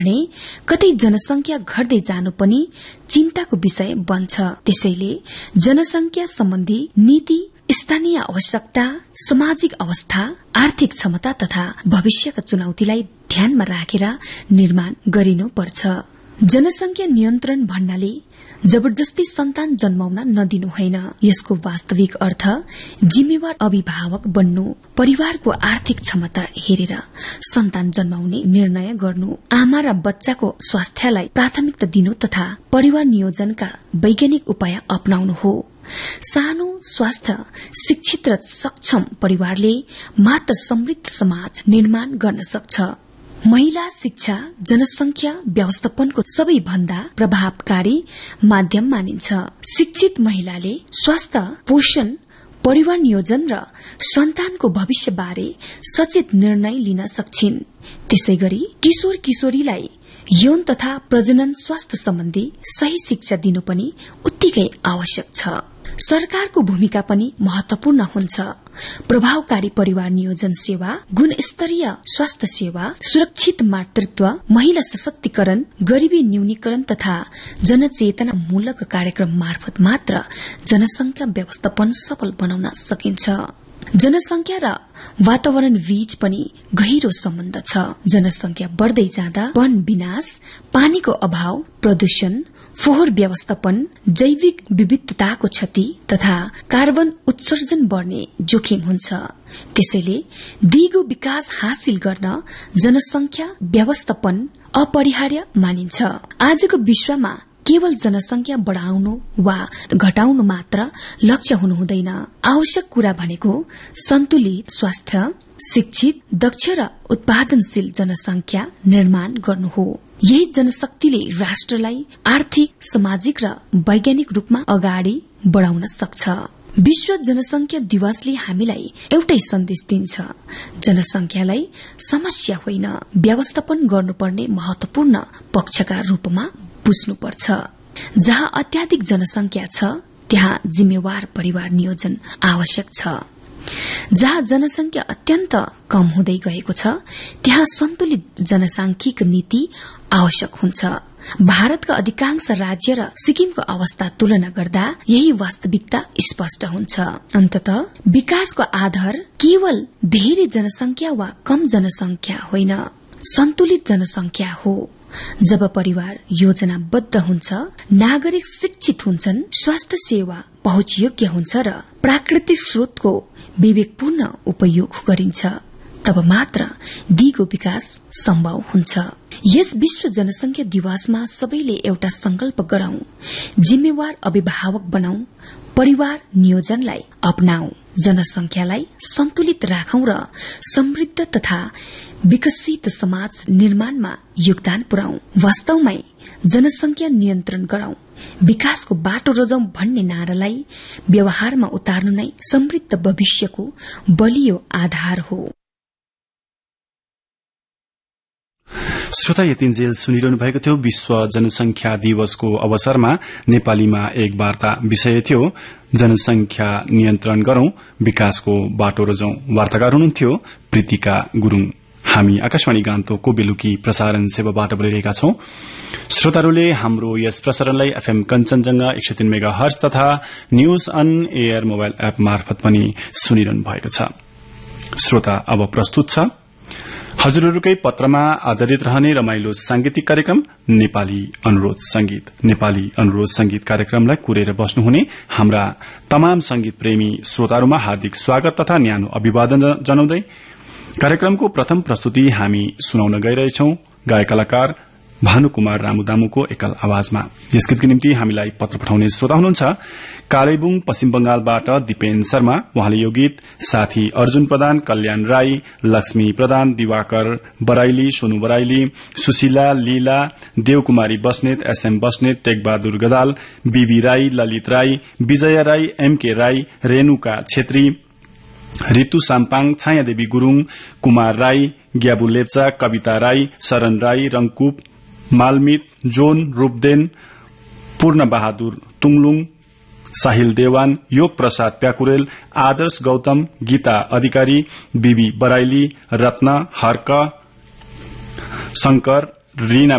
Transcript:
कतै जनसंख्या घट्दै जानु पनि चिन्ताको विषय बन्छ। त्यसैले जनसंख्या सम्बन्धी नीति स्थानीय आवश्यकता, सामाजिक अवस्था, आर्थिक क्षमता तथा भविष्यका चुनौतीलाई ध्यानमा राखेर निर्माण गरिनुपर्छ। जनसंख्या नियन्त्रण भन्नाले जबरजस्ती सन्तान जन्माउन नदिनु होइन। यसको वास्तविक अर्थ जिम्मेवार अभिभावक बन्नु, परिवारको आर्थिक क्षमता हेरेर सन्तान जन्माउने निर्णय गर्नु, आमा र बच्चाको स्वास्थ्यलाई प्राथमिकता दिनु तथा परिवार नियोजनका वैज्ञानिक उपाय अपनाउनु हो। सानो, स्वास्थ्य, शिक्षित र सक्षम परिवारले मात्र समृद्ध समाज निर्माण गर्न सक्छ। महिला शिक्षा जनसंख्या व्यवस्थापनको सबैभन्दा प्रभावकारी माध्यम मानिन्छ। शिक्षित महिलाले स्वास्थ्य, पोषण, परिवार नियोजन र सन्तानको भविष्यबारे सचेत निर्णय लिन सक्छिन्। त्यसैगरी किशोर किशोरीलाई यौन तथा प्रजनन स्वास्थ्य सम्बन्धी सही शिक्षा दिनु पनि उत्तिकै आवश्यक छ। सरकारको भूमिका पनि महत्वपूर्ण हुन्छ। प्रभावकारी परिवार नियोजन सेवा, गुणस्तरीय स्वास्थ्य सेवा, सुरक्षित मातृत्व, महिला सशक्तिकरण, गरीबी न्यूनीकरण तथा जनचेतना मूलक कार्यक्रम मार्फत मात्र जनसंख्या व्यवस्थापन सफल बनाउन सकिन्छ। जनसंख्या र वातावरण बीच पनि गहिरो सम्बन्ध छ। जनसंख्या बढ़दै जाँदा वन विनाश, पानीको अभाव, प्रदूषण, फोहोर व्यवस्थापन, जैविक विविधताको क्षति तथा कार्बन उत्सर्जन बढ़ने जोखिम हुन्छ। त्यसैले दिगो विकास हासिल गर्न जनसंख्या व्यवस्थापन अपरिहार्य मानिन्छ। आजको विश्वमा केवल जनसंख्या बढ़ाउनु वा घटाउनु मात्र लक्ष्य हुनु हुँदैन। आवश्यक कुरा भनेको सन्तुलित स्वास्थ्य, शिक्षित, दक्ष र उत्पादनशील जनसंख्या निर्माण गर्नु हो। यही जनशक्तिले राष्ट्रलाई आर्थिक, सामाजिक र वैज्ञानिक रूपमा अगाडि बढ़ाउन सक्छ। विश्व जनसंख्या दिवसले हामीलाई एउटै सन्देश दिन्छ। जनसंख्यालाई समस्या होइन, व्यवस्थापन गर्नुपर्ने महत्वपूर्ण पक्षका रूपमा बुझ्नुपर्छ। जहाँ अत्याधिक जनसंख्या छ त्यहाँ जिम्मेवार परिवार नियोजन आवश्यक छ। जहाँ जनसंख्या अत्यन्त कम हुँदै गएको छ त्यहाँ सन्तुलित जनसांख्यिक नीति आवश्यक हुन्छ। भारतका अधिकांश राज्य र सिक्किमको अवस्था तुलना गर्दा यही वास्तविकता स्पष्ट हुन्छ। अन्ततः विकासको आधार केवल धेरै जनसंख्या वा कम जनसंख्या होइन, सन्तुलित जनसंख्या हो। जब परिवार योजनाबद्ध हुन्छ, नागरिक शिक्षित हुन्छन्, स्वास्थ्य सेवा पहुँचयोग्य हुन्छ र प्राकृतिक स्रोतको विवेकपूर्ण उपयोग गरिन्छ, तब मात्र दिगो विकास सम्भव हुन्छ। यस विश्व जनसंख्या दिवसमा सबैले एउटा संकल्प गरौं, जिम्मेवार अभिभावक बनाऊ, परिवार नियोजनलाई अपनाऊ, जनसंख्यालाई सन्तुलित राखौं र समृद्ध तथा विकसित समाज निर्माणमा योगदान पुर्याऊ। वास्तवमै जनसंख्या नियन्त्रण गरौं, विकासको बाटो रोजौं भन्ने नारालाई व्यवहारमा उतार्नु नै समृद्ध भविष्यको बलियो आधार हो। श्रोता, यतिन्जेल सुनिरहनु भएको थियो विश्व जनसंख्या दिवसको अवसरमा नेपालीमा एक वार्ता। विषय थियो जनसंख्या नियन्त्रण गरौं, विकासको बाटो रोजौं। वार्ताकार हुनुहुन्थ्यो प्रीतिका गुरूङ। हामी आकाशवाणी गान्तोकको बेलुकी प्रसारण सेवाबाट बोलिरहेका छौं। श्रोताहरूले हाम्रो यस प्रसारणलाई एफएम कञ्चनजंघा 103 मेगाहर्ज तथा news on air mobile app मार्फत पनि सुनिरहनु भएको छ। श्रोता, अब प्रस्तुत छ हजुरहरूकै पत्रमा आधारित रहने रमाइलो सांगीतिक कार्यक्रम नेपाली अनुरोध संगीत। नेपाली अनुरोध संगीत कार्यक्रमलाई कुरेर बस्नुहुने हाम्रा तमाम संगीत प्रेमी श्रोताहरूमा हार्दिक स्वागत तथा न्यानो अभिवादन जनाउँदै कार्यक्रमको प्रथम प्रस्तुति हामी सुनाउन गइरहेछौं गायक कलाकार भानुकुमार रामुदामुको एकल आवाजमा। यस गीतको निम्ति हामीलाई पत्र पठाउने श्रोता हुनुहुन्छ कालेबुङ पश्चिम बंगालबाट दिपेन शर्मा। उहाँले यो गीत साथी अर्जुन प्रधान, कल्याण राई, लक्ष्मी प्रधान, दिवाकर बराइली, सोनु बराइली, सुशीला, लीला, देवकुमारी बस्नेत, एसएम बस्नेत, टेकबहादुर गदाल, बीबी राई, ललित राई, विजय राई, एमके राई, रेणुका छेत्री, रितु साम्पाङ, छायादेवी गुरूङ, कुमार राई, ग्याबु लेप्चा, कविता राई, शरण राई, रंगकुप, मालमित, जोन रूपदेन, पूर्ण बहादुर तुङलुङ, साहिल देवान, योग प्रसाद प्याकुरेल, आदर्श गौतम, गीता अधिकारी, बीबी बराइली, रत्न, हर्क, शंकर, रीना